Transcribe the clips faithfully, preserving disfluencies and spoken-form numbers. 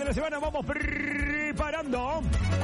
la semana vamos preparando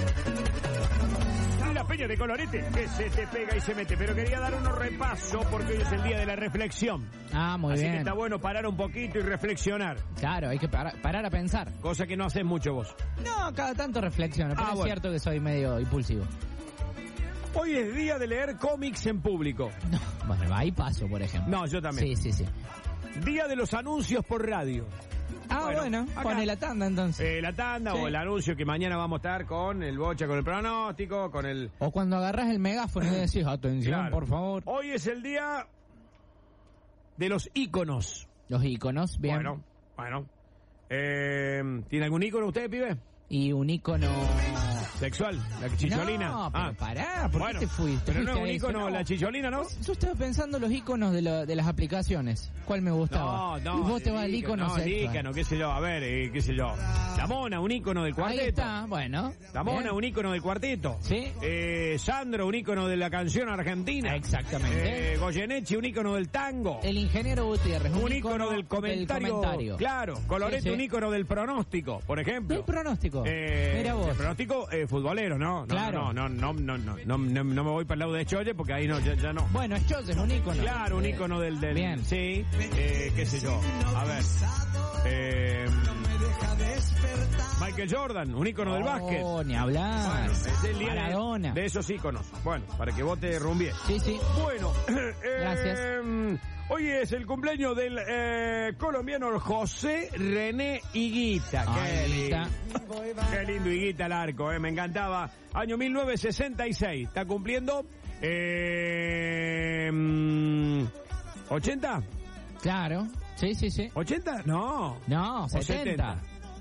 la peña de colorete que se te pega y se mete. Pero quería dar unos repaso porque hoy es el día de la reflexión. Ah, muy Así bien. Así que está bueno parar un poquito y reflexionar. Claro, hay que parar, parar a pensar. Cosa que no haces mucho vos. No, cada tanto reflexiono, pero Ah, es bueno. cierto que soy medio impulsivo. Hoy es día de leer cómics en público. No, bueno, ahí paso, por ejemplo. No, yo también. Sí, sí, sí. Día de los anuncios por radio. Ah, bueno, Bueno, bueno acá. pone la tanda entonces. Eh, la tanda Sí. o el anuncio que mañana vamos a estar con el Bocha, con el pronóstico, con el... O cuando agarras el megáfono y decís, atención, Claro. por favor. Hoy es el día de los íconos. Los íconos, bien. Bueno, bueno. Eh, ¿Tiene algún ícono usted, pibe? Y un ícono... Sexual, la chicholina. No, pero ah. pará, ¿por bueno, qué te fuiste? Pero no Fuiste es un a eso, ícono no. la chicholina, ¿no? Yo estaba pensando los íconos de, lo- de las aplicaciones. ¿Cuál me gustaba? No, no. Y vos te vas al el ícono No, el sexual. ícono, qué sé yo. A ver, eh, qué sé yo. La Mona, un ícono del cuarteto. Ahí está, bueno. La Mona, Bien. un ícono del cuarteto. Sí. Eh, Sandro, un ícono de la canción argentina. Exactamente. Eh, Goyeneche, un ícono del tango. El ingeniero Gutiérrez, un ícono del comentario. comentario. Claro. Colorete, Sí, sí. un ícono del pronóstico, por ejemplo. Del pronóstico. Eh, Mira vos. El pronóstico eh, futbolero, ¿no? No, Claro. no, no, no, no, no, no, no, no me voy para el lado de Cholle porque ahí no, ya, ya no. Bueno, es Chosen, un ícono. Claro, un ícono del, del... Bien. Sí, eh, qué sé yo. A ver. Eh, Michael Jordan, un ícono del básquet. Oh, ni hablar. Bueno, es el día Maradona. de, de esos íconos. Bueno, para que vos te rumbies. Sí, sí. Bueno, eh, Gracias. Hoy es el cumpleaños del eh, colombiano José René Higuita. Qué, Ay, lindo. Higuita. Qué lindo Higuita el arco, eh, me encantaba. Año mil novecientos sesenta y seis. Está cumpliendo eh, ¿ochenta? Claro. Sí, sí, sí. ¿ochenta? No. No, O setenta.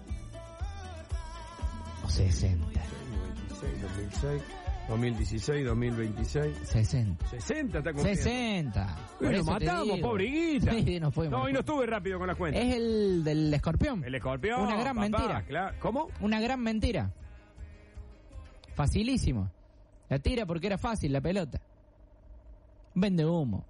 O sesenta. dos mil dieciséis, dos mil veintiséis. sesenta. sesenta está cumpliendo. sesenta. Por Uy, lo eso te matamos, digo. pobre Higuita. Sí, nos fuimos. No, y no estuve rápido con las cuentas. Es el del escorpión. El escorpión. Una gran papá, mentira. claro. ¿Cómo? Una gran mentira. Facilísimo. La tira porque era fácil la pelota. Vende humo.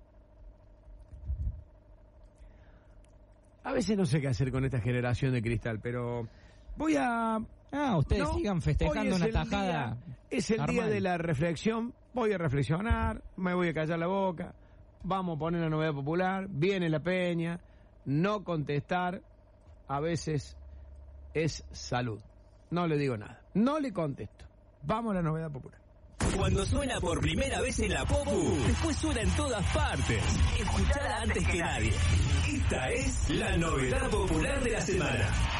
A veces no sé qué hacer con esta generación de cristal, pero voy a... Ah, ustedes No, sigan hoy festejando es una el tajada. día- es el día normal. de la reflexión. Voy a reflexionar, me voy a callar la boca. Vamos a poner la novedad popular. Viene la peña. No contestar a veces es salud. No le digo nada. No le contesto. Vamos a la novedad popular. Cuando suena por primera vez en la Popu, después suena en todas partes. Escuchala antes que nadie. Esta es la novedad popular de la semana.